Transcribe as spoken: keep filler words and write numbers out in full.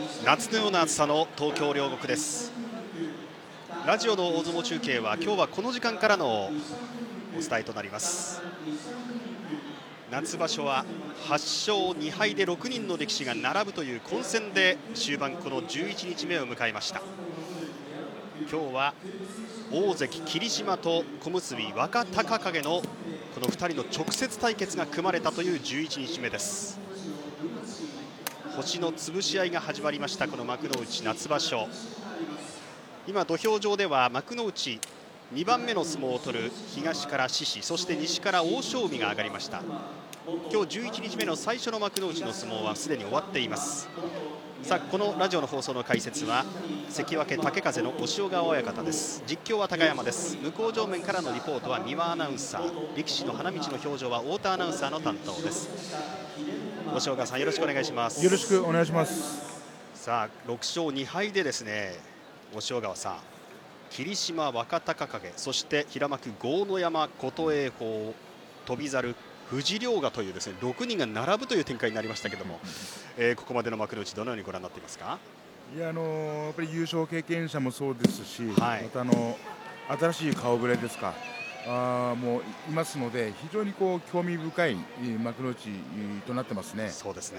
夏のような暑さの東京両国です。ラジオの大相撲中継は今日はこの時間からのお伝えとなります。夏場所ははちしょうにはいでろくにんの力士が並ぶという混戦で終盤このじゅういちにちめを迎えました。今日は大関霧島と小結若隆景のこのふたりの直接対決が組まれたというじゅういちにちめです。星の潰し合いが始まりました。この幕内夏場所、今土俵上では幕内にばんめの相撲を取る東から獅司、そして西から欧勝海が上がりました。今日じゅういちにちめの最初の幕内の相撲はすでに終わっています。さあ、このラジオの放送の解説は関脇竹風の押尾川親方です。実況は高山です。向正面からのリポートは三輪アナウンサー、力士の花道の表情は太田アナウンサーの担当です。押尾川さん、よろしくお願いします。 よろしくお願いします。 さあ、ろくしょうにはいでですね、押尾川さん、霧島、若隆景、そして平幕豪ノ山、琴恵光、翔猿、藤良賀というですねろくにんが並ぶという展開になりましたけれども、えー、ここまでの幕内どのようにご覧になっていますか？ いや、あのー、やっぱり優勝経験者もそうですし、 はい、 またあの新しい顔ぶれですか、あもういますので、非常にこう興味深い幕内となってますね。 そうですね。